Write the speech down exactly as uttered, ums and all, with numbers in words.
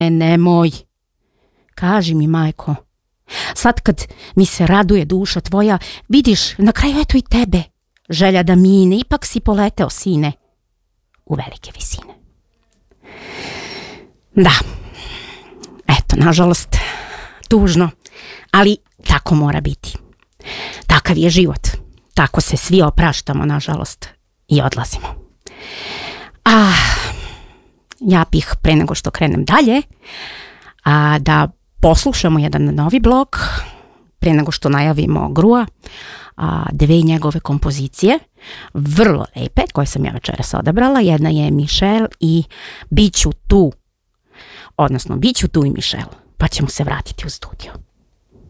E, nemoj. Kaži mi, majko. Sad kad mi se raduje duša tvoja, vidiš, na kraju eto i tebe. Želja da mine, ipak si poleteo, sine, u velike visine. Da, eto, nažalost, tužno, ali tako mora biti. Takav je život. Tako se svi opraštamo, nažalost, i odlazimo. A ja bih, pre nego što krenem dalje, a da poslušamo jedan novi blog, pre nego što najavimo Grua, a, dve njegove kompozicije, vrlo lepe, koje sam ja večeras odabrala. Jedna je Michel i Biću tu, odnosno Biću tu i Michel, pa ćemo se vratiti u studio.